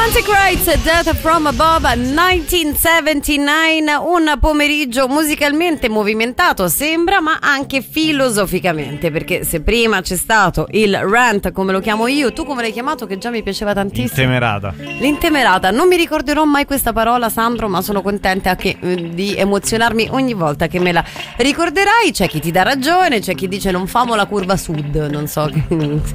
Antichrist, Death from Above 1979, un pomeriggio musicalmente movimentato sembra, ma anche filosoficamente, perché se prima c'è stato il rant, come lo chiamo io, tu come l'hai chiamato, che già mi piaceva tantissimo? L'intemerata, non mi ricorderò mai questa parola, Sandro, ma sono contenta di emozionarmi ogni volta che me la ricorderai. C'è chi ti dà ragione, c'è chi dice non famo la curva sud, non so che...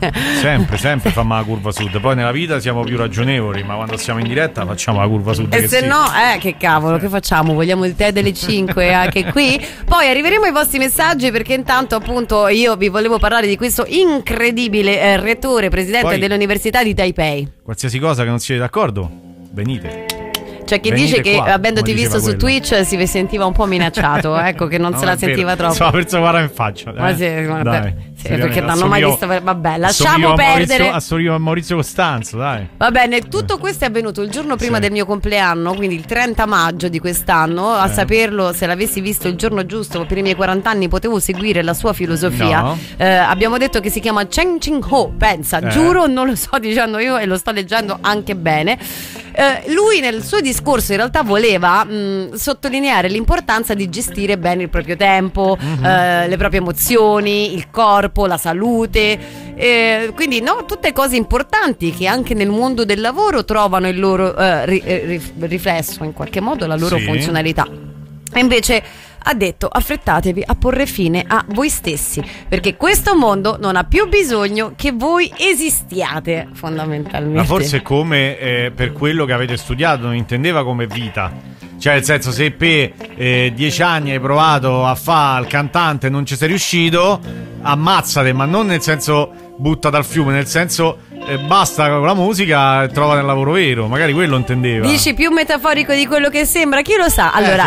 sempre famo la curva sud, poi nella vita siamo più ragionevoli, ma quando siamo in diretta facciamo la curva sud. E se no, che cavolo, che facciamo? Vogliamo il tè delle 5 anche qui? Poi arriveremo ai vostri messaggi, perché intanto appunto io vi volevo parlare di questo incredibile rettore, presidente dell'Università di Taipei. Qualsiasi cosa che non siete d'accordo, venite. C'è chi dice che avendoti visto su Twitch si sentiva un po' minacciato, ecco, che non se la sentiva troppo. Sono perso guarda in faccia. Ma sì, perché non hanno mai visto. Vabbè, lasciamo perdere. Assomiglia a Maurizio Costanzo, dai. Va bene, tutto questo è avvenuto il giorno prima del mio compleanno, quindi il 30 maggio di quest'anno. A saperlo, se l'avessi visto il giorno giusto per i miei 40 anni, potevo seguire la sua filosofia. No. Abbiamo detto che si chiama Cheng Ching Ho. Pensa, giuro, non lo sto dicendo io e lo sto leggendo anche bene. Lui nel suo discorso in realtà voleva sottolineare l'importanza di gestire bene il proprio tempo, le proprie emozioni, il corpo, la salute, quindi tutte cose importanti che anche nel mondo del lavoro trovano il loro riflesso, in qualche modo la loro funzionalità. E invece ha detto: affrettatevi a porre fine a voi stessi, perché questo mondo non ha più bisogno che voi esistiate, fondamentalmente. Ma forse come per quello che avete studiato non intendeva come vita. Cioè, nel senso, se per 10 anni hai provato a fare il cantante e non ci sei riuscito, ammazzate, ma non nel senso butta dal fiume, nel senso basta con la musica e trova nel lavoro vero. Magari quello intendeva. Dici più metaforico di quello che sembra, chi lo sa. Allora,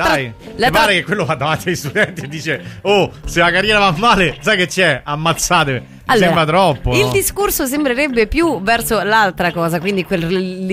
pare che quello va davanti agli studenti e dice: oh, se la carriera va male, sai che c'è? Ammazzate. Sembra troppo. Il discorso sembrerebbe più verso l'altra cosa, quindi quel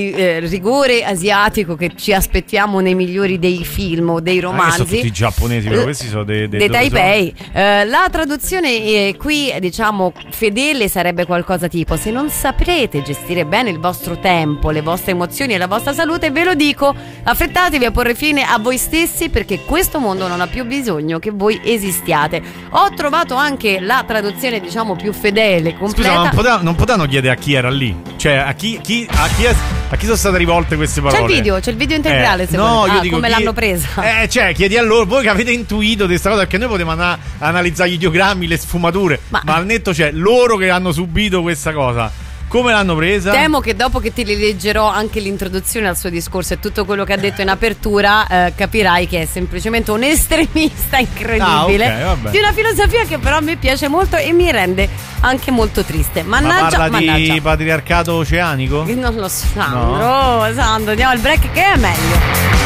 rigore asiatico che ci aspettiamo nei migliori dei film o dei romanzi. Sono tutti giapponesi, però questi sono dei Taipei. La traduzione qui, diciamo, fedele sarebbe qualcosa tipo: se non saprete gestire bene il vostro tempo, le vostre emozioni e la vostra salute, ve lo dico, affrettatevi a porre fine a voi stessi, perché questo mondo non ha più bisogno che voi esistiate. Ho trovato anche la traduzione, diciamo, più fedele, completa. Scusa, ma non potranno chiedere a chi era lì? Cioè, a chi sono state rivolte queste parole? C'è il video integrale, io dico come l'hanno presa. Cioè, chiedi a loro, voi che avete intuito di questa cosa, perché noi potevamo analizzare gli ideogrammi, le sfumature, ma al netto c'è loro che hanno subito questa cosa. Come l'hanno presa? Temo che dopo che ti leggerò anche l'introduzione al suo discorso e tutto quello che ha detto in apertura, capirai che è semplicemente un estremista incredibile di una filosofia che però a me piace molto e mi rende anche molto triste. Mannaggia. Di patriarcato oceanico? Non lo so, Sandro, andiamo al break che è meglio.